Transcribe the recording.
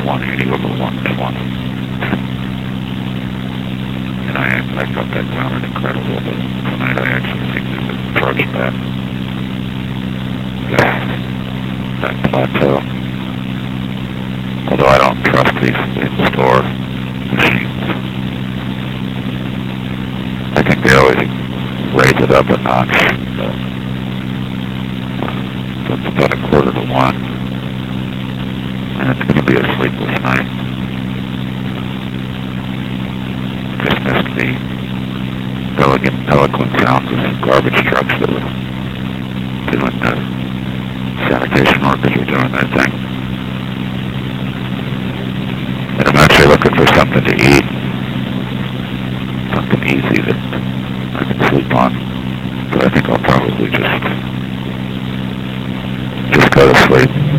180 over 120. And I thought that sounded incredible, but tonight I actually think there's an approach that plateau. Although I don't trust these in-store machines. I think they always raise it up a notch. So it's about 1:45, and it's going to be a sleepless night. Just missed the eloquent sounds of some garbage trucks that were doing the sanitation workers were doing their thing. And I'm actually looking for something to eat, something easy that I can sleep on. But I think I'll probably just go to sleep.